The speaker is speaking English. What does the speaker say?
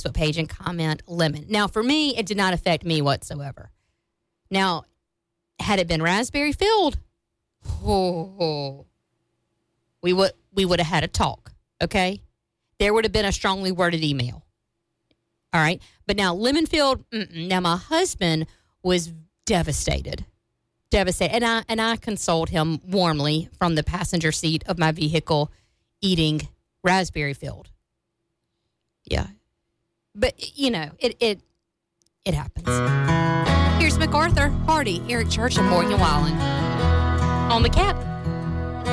Facebook page and comment lemon. Now, for me, it did not affect me whatsoever. Now, had it been raspberry filled, we would have had a talk, okay? There would have been a strongly worded email. All right? But now, lemon filled, now my husband was devastated. And I consoled him warmly from the passenger seat of my vehicle eating raspberry filled. Yeah. But, it happens. Here's MacArthur Hardy, Eric Church, and Morgan Wallen on the Cap.